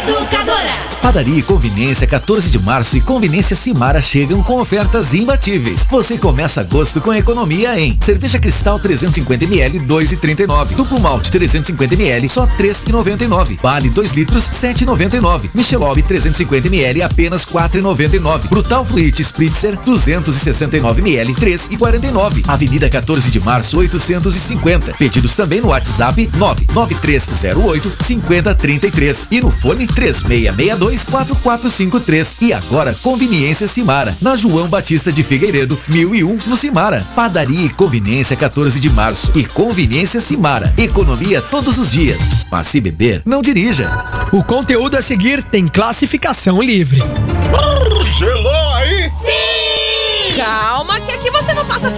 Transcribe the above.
Educadora. Padaria e Conveniência 14 de março e Conveniência Simara chegam com ofertas imbatíveis. Você começa agosto com economia em cerveja Cristal 350ml 2,39, duplo malte 350ml só 3,99, Bale 2 litros 7,99, Michelob 350ml apenas 4,99, Brutal Fruit Spritzer 269ml 3,49, Avenida 14 de março 850. Pedidos também no WhatsApp 99308 5033 e no fone 3662-4453. E agora Conveniência Simara, na João Batista de Figueiredo, 1001, no Simara. Padaria e Conveniência 14 de março e Conveniência Simara. Economia todos os dias. Mas se beber, não dirija. O conteúdo a seguir tem classificação livre. Gelou aí? Sim! Calma que aqui você não passa